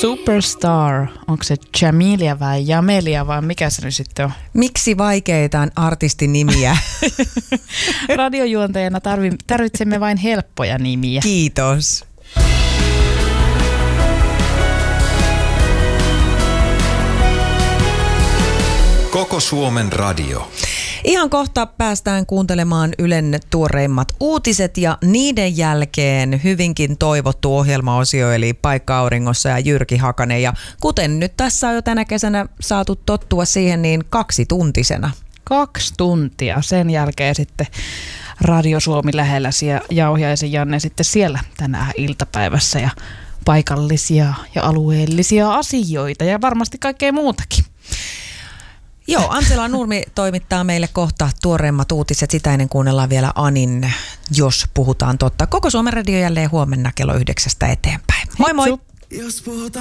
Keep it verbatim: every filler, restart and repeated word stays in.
Superstar. Onko se Jamilia vai Jamelia vai mikä se nyt sitten on? Miksi vaikeita artistinimiä? Radiojuontajana tarvi, tarvitsemme vain helppoja nimiä. Kiitos. Koko Suomen radio. Ihan kohta päästään kuuntelemaan Ylen tuoreimmat uutiset ja niiden jälkeen hyvinkin toivottu ohjelmaosio eli Paikka auringossa ja Jyrki Hakanen. Ja kuten nyt tässä on jo tänä kesänä saatu tottua siihen, niin kaksituntisena. Kaksi tuntia. Sen jälkeen sitten Radio Suomi lähellä ja Jauhiaisen Janne sitten siellä tänään iltapäivässä ja paikallisia ja alueellisia asioita ja varmasti kaikkea muutakin. Joo, Antsela Nurmi toimittaa meille kohta tuoreimmat uutiset. Sitä ennen kuunnellaan vielä Anin, jos puhutaan totta. Koko Suomen radio jälleen huomenna kello yhdeksästä eteenpäin. Moi moi! Jos